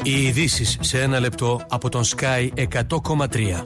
Οι ειδήσεις σε ένα λεπτό από τον Sky 100,3.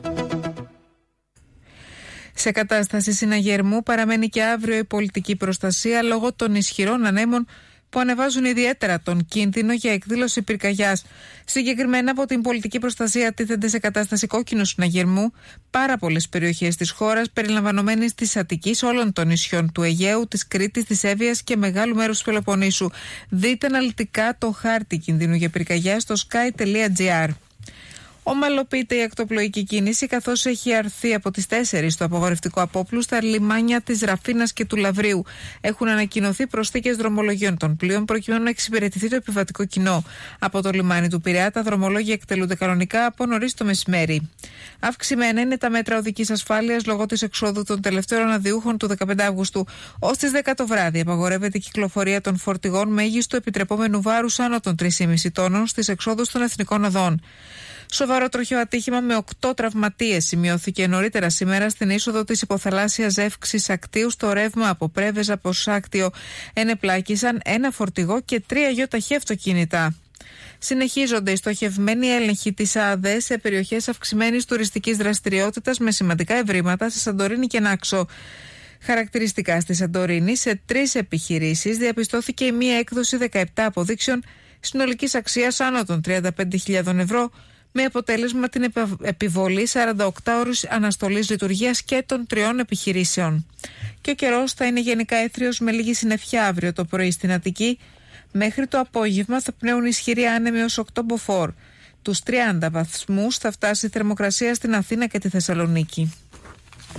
Σε κατάσταση συναγερμού παραμένει και αύριο η πολιτική προστασία λόγω των ισχυρών ανέμων που ανεβάζουν ιδιαίτερα τον κίνδυνο για εκδήλωση πυρκαγιάς. Συγκεκριμένα από την πολιτική προστασία τίθενται σε κατάσταση κόκκινου συναγερμού πάρα πολλές περιοχές της χώρας, περιλαμβανομένης της Αττικής, όλων των νησιών του Αιγαίου, της Κρήτης, της Εύβοιας και μεγάλου μέρους του Πελοποννήσου. Δείτε αναλυτικά το χάρτη κινδύνου για πυρκαγιά στο sky.gr. Ομαλοποιείται η ακτοπλοϊκή κίνηση, καθώς έχει αρθεί από τις 4 το απαγορευτικό απόπλου στα λιμάνια της Ραφίνας και του Λαβρίου. Έχουν ανακοινωθεί προσθήκες δρομολογίων των πλοίων προκειμένου να εξυπηρετηθεί το επιβατικό κοινό. Από το λιμάνι του Πειραιά τα δρομολόγια εκτελούνται κανονικά από νωρίς το μεσημέρι. Αυξημένα είναι τα μέτρα οδικής ασφάλειας λόγω της εξόδου των τελευταίων αναδειούχων του 15 Αυγούστου. Ως τις 10 το βράδυ απαγορεύεται η κυκλοφορία των φορτηγών μέγιστου επιτρεπόμενου βάρους άνω των 3,5 τόνων στις εξόδους των εθνικών οδών. Σοβαρό τροχαίο ατύχημα με 8 τραυματίες σημειώθηκε νωρίτερα σήμερα στην είσοδο της υποθαλάσσιας εύξης Ακτίου στο ρεύμα από Πρέβεζα προς Άκτιο. Ενεπλάκησαν ένα φορτηγό και 3 γιοταχή αυτοκίνητα. Συνεχίζονται οι στοχευμένοι έλεγχοι της ΑΑΔΕ σε περιοχές αυξημένης τουριστικής δραστηριότητας με σημαντικά ευρήματα σε Σαντορίνη και Νάξο. Χαρακτηριστικά στη Σαντορίνη, σε 3 επιχειρήσεις διαπιστώθηκε η μία έκδοση 17 αποδείξεων συνολικής αξίας άνω των 35.000 ευρώ, με αποτέλεσμα την επιβολή 48 ώρες αναστολής λειτουργίας και των 3 επιχειρήσεων. Και ο καιρός θα είναι γενικά έθριος με λίγη συννεφιά αύριο το πρωί στην Αττική. Μέχρι το απόγευμα θα πνέουν ισχυροί άνεμοι ως 8 μποφόρ. Τους 30 βαθμούς θα φτάσει η θερμοκρασία στην Αθήνα και τη Θεσσαλονίκη.